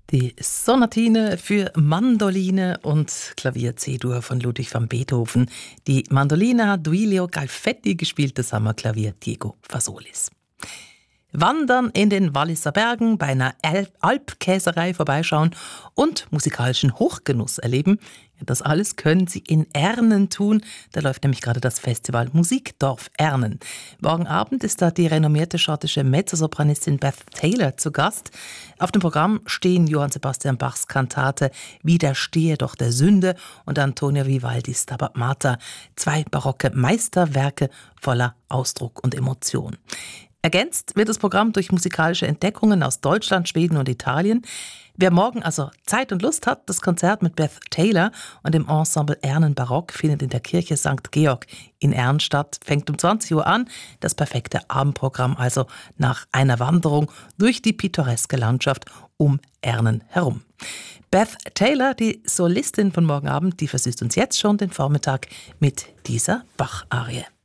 Die Sonatine für Mandoline und Klavier C-Dur von Ludwig van Beethoven. Die Mandoline hat Duilio Galfetti gespielt, das Hammerklavier Diego Fasolis. Wandern in den Walliser Bergen, bei einer Alpkäserei vorbeischauen und musikalischen Hochgenuss erleben. Das alles können Sie in Ernen tun. Da läuft nämlich gerade das Festival Musikdorf Ernen. Morgen Abend ist da die renommierte schottische Mezzosopranistin Beth Taylor zu Gast. Auf dem Programm stehen Johann Sebastian Bachs Kantate Widerstehe doch der Sünde und Antonio Vivaldis Stabat Mater. 2 barocke Meisterwerke voller Ausdruck und Emotion. Ergänzt wird das Programm durch musikalische Entdeckungen aus Deutschland, Schweden und Italien. Wer morgen also Zeit und Lust hat, das Konzert mit Beth Taylor und dem Ensemble Ernen Barock findet in der Kirche St. Georg in Ern statt. Fängt um 20 Uhr an. Das perfekte Abendprogramm also nach einer Wanderung durch die pittoreske Landschaft um Ernen herum. Beth Taylor, die Solistin von morgen Abend, die versüßt uns jetzt schon den Vormittag mit dieser Bach-Arie.